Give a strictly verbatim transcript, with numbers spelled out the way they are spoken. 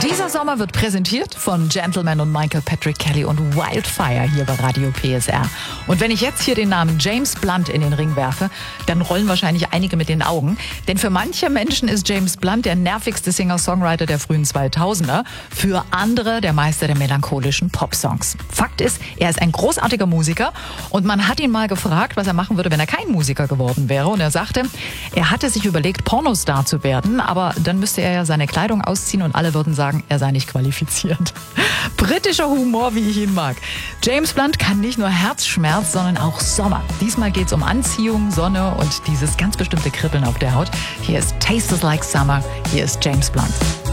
Dieser Sommer wird präsentiert von Gentleman und Michael Patrick Kelly und Wildfire hier bei Radio P S R. Und wenn ich jetzt hier den Namen James Blunt in den Ring werfe, dann rollen wahrscheinlich einige mit den Augen. Denn für manche Menschen ist James Blunt der nervigste Singer-Songwriter der frühen zweitausender. Für andere der Meister der melancholischen Popsongs. Fakt ist, er ist ein großartiger Musiker und man hat ihn mal gefragt, was er machen würde, wenn er kein Musiker geworden wäre. Und er sagte, er hatte sich überlegt, Pornostar zu werden, aber dann müsste er ja seine Kleidung ausziehen und alle würden sagen, er sei nicht qualifiziert. Britischer Humor, wie ich ihn mag. James Blunt kann nicht nur Herzschmerz, sondern auch Sommer. Diesmal geht's um Anziehung, Sonne und dieses ganz bestimmte Kribbeln auf der Haut. Hier ist Tastes Like Summer. Hier ist James Blunt.